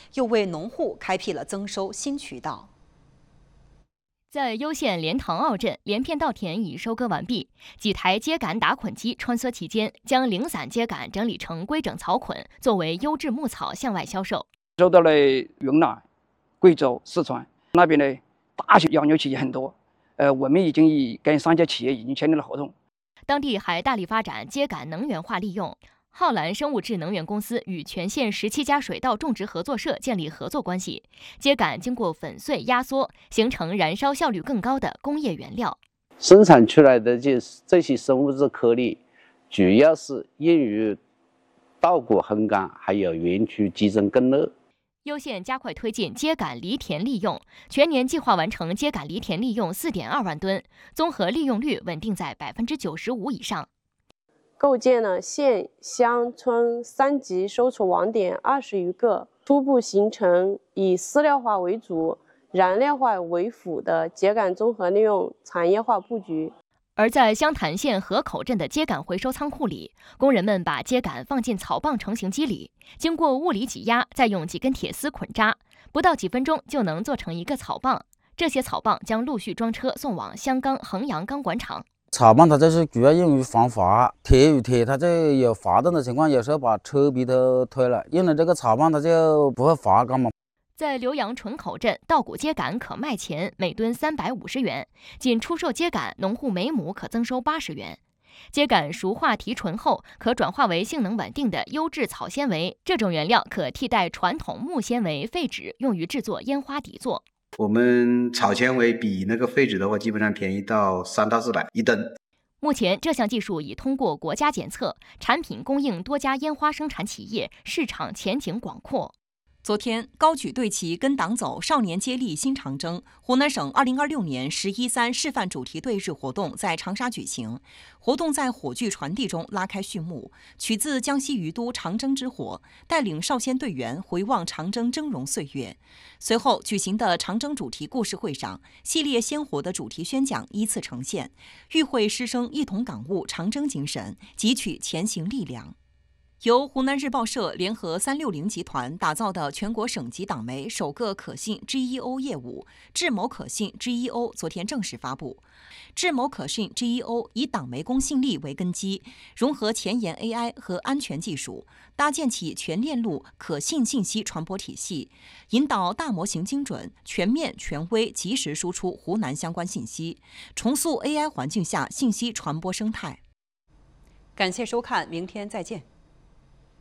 又为农户开辟了增收新渠道。 在攸县莲塘坳镇，连片稻田已收割完毕，几台秸秆打捆机穿梭其间，将零散秸秆整理成规整草捆，作为优质牧草向外销售。 收到了云南、贵州、四川那边的大型养牛企业很多，我们已经跟3家企业已经签订了合同。 当地还大力发展秸秆能源化利用。浩蓝生物质能源公司与全县17家水稻种植合作社建立合作关系，秸秆经过粉碎压缩，形成燃烧效率更高的工业原料。 生产出来的这些生物质颗粒，主要是用于稻谷烘干，还有园区集成供热。 攸县加快推进秸秆犁田利用，全年计划完成秸秆犁田利用4.2万吨，综合利用率稳定在95%以上。 构建了县乡村3级收储网点20余个，初步形成以饲料化为主、燃料化为辅的秸秆综合利用产业化布局。 而在湘潭县河口镇的秸秆回收仓库里，工人们把秸秆放进草棒成型机里，经过物理挤压，再用几根铁丝捆扎，不到几分钟就能做成一个草棒。这些草棒将陆续装车送往香港衡阳钢管厂。 草棒它这是主要用于防滑，铁与铁它这有滑动的情况，有时候把车皮都推了，用了这个草棒它就不会滑干嘛。 在浏阳淳口镇，稻谷秸秆可卖钱，每吨350元，仅出售秸秆，农户每亩可增收80元。秸秆熟化提纯后，可转化为性能稳定的优质草纤维，这种原料可替代传统木纤维废纸，用于制作烟花底座。 我们草纤维比那个废纸的话，基本上便宜到3到4百一吨。 目前，这项技术已通过国家检测，产品供应多家烟花生产企业，市场前景广阔。 昨天，高举队旗跟党走，少年接力新长征。湖南省2026年11.3示范主题队日活动在长沙举行，活动在火炬传递中拉开序幕。取自江西于都长征之火，带领少先队员回望长征峥嵘岁月。随后举行的长征主题故事会上，系列鲜活的主题宣讲依次呈现，与会师生一同感悟长征精神，汲取前行力量。由湖南日报社联合360集团打造的全国省级党媒首个可信 GEO 业务智谋可信 GEO 昨天正式发布。智谋可信 GEO 以党媒公信力为根基，融合前沿 AI 和安全技术，搭建起全链路可信信息传播体系，引导大模型精准、全面、权威、及时输出湖南相关信息，重塑 AI 环境下信息传播生态。感谢收看，明天再见。